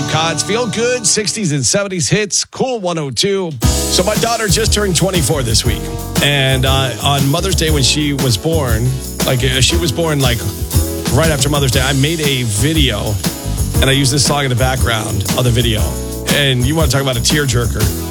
Cots. Feel good, 60s and 70s hits, Cool 102. So my daughter just turned 24 this week. And on Mother's Day when she was born, she was born right after Mother's Day, I made a video and I used this song in the background of the video. And you want to talk about a tearjerker.